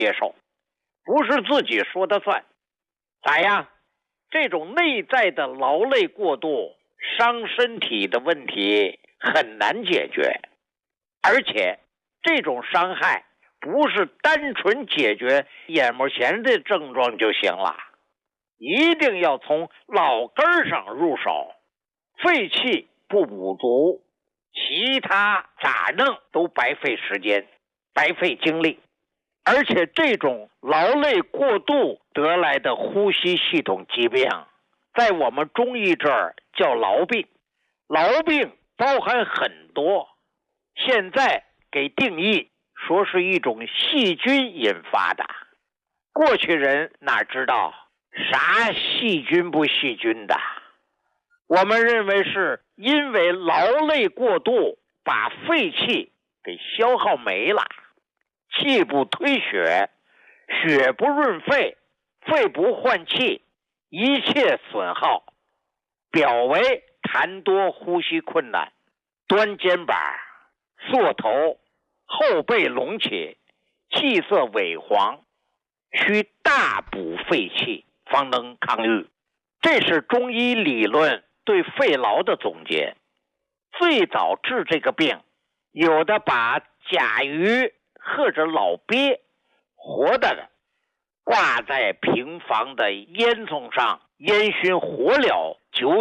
接受，不是自己说的算。咋样？这种内在的劳累过度伤身体的问题很难解决，而且这种伤害不是单纯解决眼目前的症状就行了，一定要从老根上入手。肺气不补足，其他咋弄都白费时间，白费精力。而且这种劳累过度得来的呼吸系统疾病，在我们中医这儿叫痨病。痨病包含很多，现在给定义说是一种细菌引发的。过去人哪知道啥细菌不细菌的，我们认为是因为劳累过度把肺气给消耗没了，气不推血，血不润肺，肺不换气，一切损耗，表为痰多呼吸困难，端肩膀，缩头，后背隆起，气色萎黄，需大补肺气方能抗愈。这是中医理论对肺痨的总结。最早治这个病，有的把甲鱼或者老鳖活的挂在平房的烟囱上烟熏活了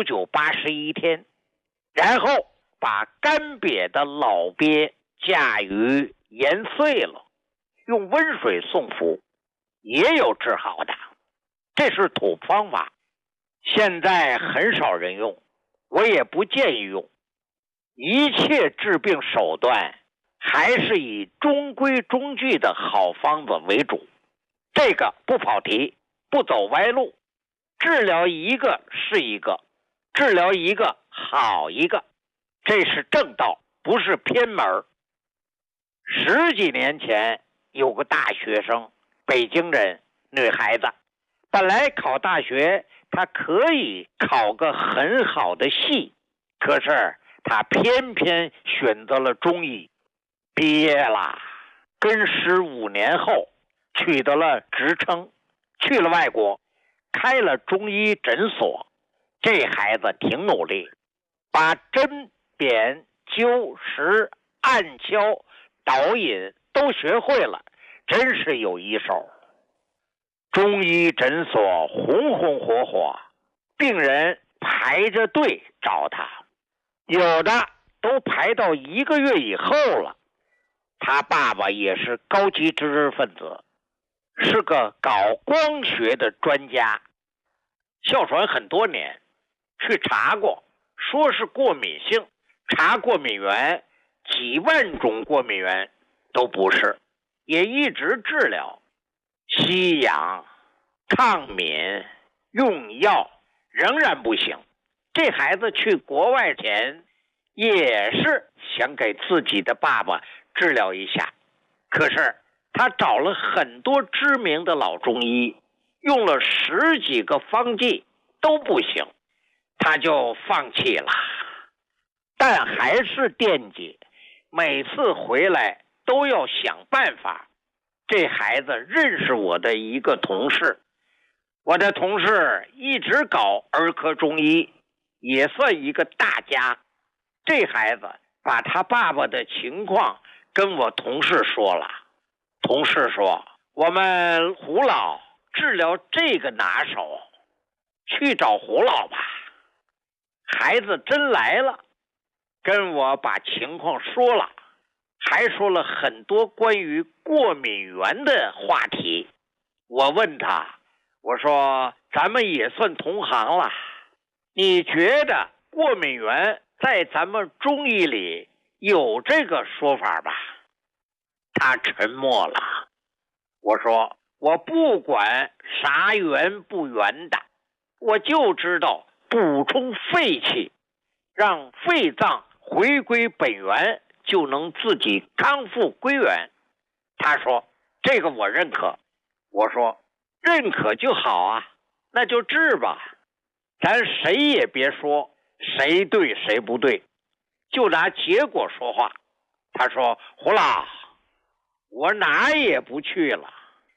99、81天，然后把干瘪的老鳖甲鱼研碎了，用温水送服，也有治好的。这是土方法，现在很少人用，我也不建议用。一切治病手段还是以中规中矩的好方子为主，这个不跑题，不走歪路，治疗一个是一个，治疗一个好一个，这是正道，不是偏门。10几年前有个大学生，北京人，女孩子，本来考大学她可以考个很好的系，可是她偏偏选择了中医，毕业了，跟15年后取得了职称，去了外国，开了中医诊所。这孩子挺努力，把针砭灸石按敲导引都学会了，真是有一手。中医诊所红红火火，病人排着队找他，有的都排到1个月以后了。他爸爸也是高级知识分子，是个搞光学的专家，哮喘很多年，去查过，说是过敏性，查过敏源，几万种过敏源都不是，也一直治疗，吸氧、抗敏、用药，仍然不行。这孩子去国外前也是想给自己的爸爸治疗一下，可是他找了很多知名的老中医，用了10几个方剂都不行，他就放弃了。但还是惦记，每次回来都要想办法。这孩子认识我的一个同事，我的同事一直搞儿科中医，也算一个大家。这孩子把他爸爸的情况跟我同事说了，同事说我们胡老治疗这个拿手，去找胡老吧。孩子真来了，跟我把情况说了，还说了很多关于过敏源的话题。我问他，我说咱们也算同行了，你觉得过敏源在咱们中医里有这个说法吧？他沉默了。我说我不管啥源不源的，我就知道补充肺气，让肺脏回归本源，就能自己康复归元。他说这个我认可。我说认可就好啊，那就治吧，咱谁也别说谁对谁不对，就拿结果说话。他说胡老，我哪也不去了，